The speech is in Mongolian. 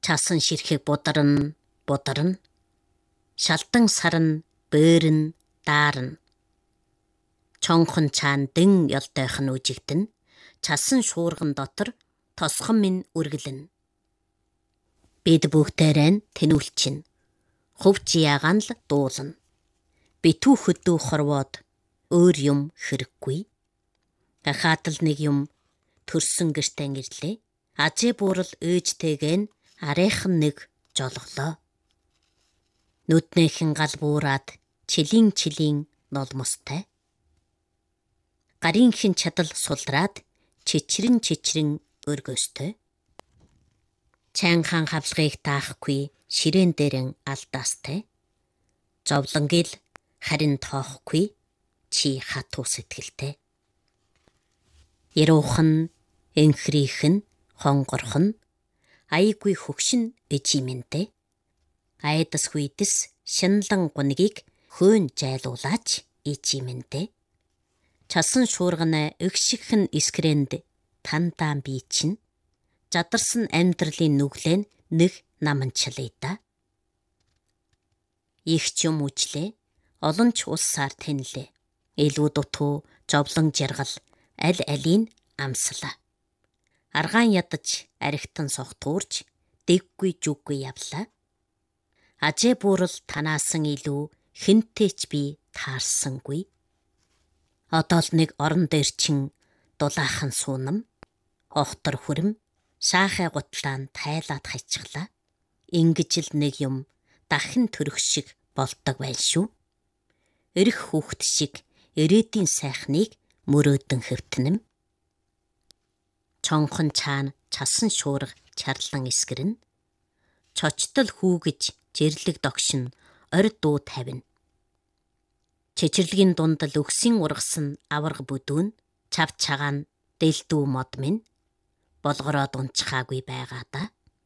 Часан ширхэг бударна, бударна. Шалдан сарна, бөөрн, даарна. Чонхон чаан дэн ёлтойхон үжигдэн. Часан шуурган дотор тосхон минь үргэлэн. Бид бүгдээрээ тэнүүлчин. Хувч ягаан л дуулна. Битүү хөдөө хорвоод өөр юм хэрэггүй. Хахаатал нэг юм төрсөн гэртэн ирлээ. Ажээ буурал ээжтэйгэн арайхан нэг жолголоо. Нүднэхэн гал буураад чилин нолмостай. Гаринхэн чадал сулраад чичрэн өргөөстэй. Чанхан хавсгыг таахгүй ширээн дээрэн алдаастай. Зовлонгил харин тоохгүй чи хатуу сэтгэлтэй. Яруухан, энхрийхэн, хонгорхон, айгүй хөгшин эжимэнтэй. Айдас хүйдэс шинлан гунгийг хөөн жайлуулаач эжимэнтэй. Часан шуургана өгшигхэн искрэнд тандаан би чин. Задарсан амьдралын нүглэн нэг наманчлаа. Их юм үжлээ, олон ч улсаар тэнлээ. Илүү дутуу, зовлон жаргал, аль алийг амслаа. Аргаан ядаж, архитан согтуурч, дэггүй зүггүй явлаа. Ажээ буурал танаасан илүү хинтээч би таарсангүй. Одоо л нэг орон дээр чин дулаахан суунам, охтор хүрэм, шаахай гутлаан тайлаад хайчглаа. Ингэж л нэг юм дахин төрөх шиг болдог байл шүү. Эрх хүүхэд шиг ирээдийн сайхныг мөрөөдөн хэвтэнэм. Чонхон чаана часан шуурга чарлан эсгэрнэ. Чочтол хүүгэж жирлэг догшин орь дуу тавина. Чичирлэгийн дундал өгсийн ургасан аварга бүдүүн чав чагаан дэлдүү мод минь болгороод унчхаагүй байгаа да.